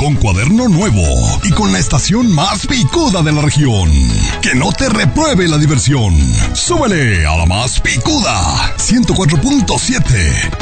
con cuaderno nuevo y con la estación más picuda de la región. Que no te repruebe la diversión. Súbele a la más picuda, 104.7.